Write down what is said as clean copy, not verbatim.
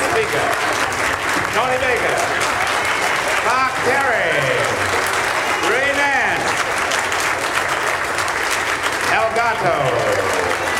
Speaker. Tony Baker. Mark Terry. Ray Nance. Elgato.